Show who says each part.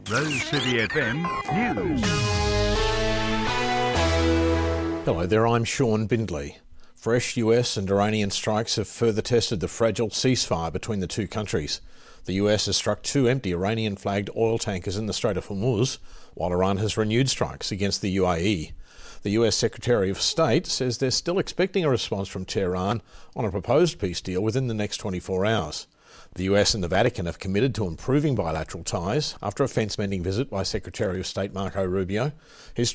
Speaker 1: Rose City FM News.
Speaker 2: Hello there, I'm Sean Bindley. Fresh US and Iranian strikes have further tested the fragile ceasefire between the two countries. The US has struck two empty Iranian-flagged oil tankers in the Strait of Hormuz, while Iran has renewed strikes against the UAE. The US Secretary of State says they're still expecting a response from Tehran on a proposed peace deal within the next 24 hours. The US and the Vatican have committed to improving bilateral ties after a fence-mending visit by Secretary of State Marco Rubio. His